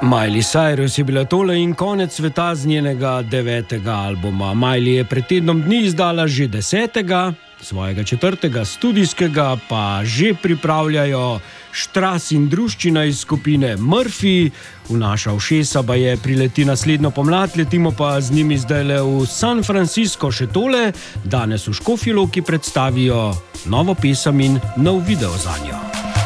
Miley Cyrus je bila tole in konec sveta z njenega 9. albuma. Miley je pred tednom dni izdala že 10., svojega 4. studijskega pa že pripravljajo Štras in druščina iz skupine Murphy. V naša ušesa pa je prileti naslednjo pomlad, letimo pa z njimi zdajle v San Francisco še tole. Danes v Škofji Loki predstavijo novo pesem in nov video zanjo.